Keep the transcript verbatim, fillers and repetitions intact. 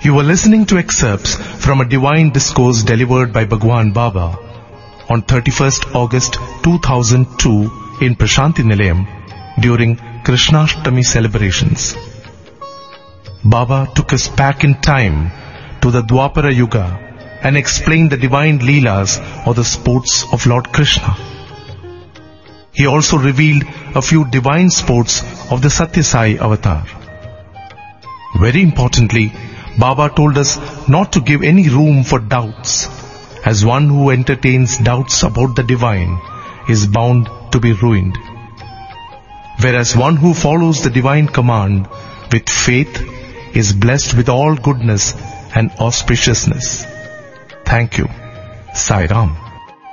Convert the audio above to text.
You were listening to excerpts from a divine discourse delivered by Bhagwan Baba on thirty-first August two thousand two in Prashanti Nilayam during Krishnashtami celebrations. Baba took us back in time to the Dwapara Yuga and explained the divine Leelas or the sports of Lord Krishna. He also revealed a few divine sports of the Satya Sai avatar. Very importantly, Baba told us not to give any room for doubts, as one who entertains doubts about the divine is bound to be ruined. Whereas one who follows the divine command with faith is blessed with all goodness and auspiciousness. Thank you. Sai Ram.